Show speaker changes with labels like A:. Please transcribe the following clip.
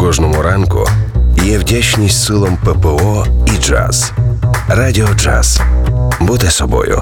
A: кожному ранку є вдячність силам ППО і джаз. Радіо Джаз. Бути собою.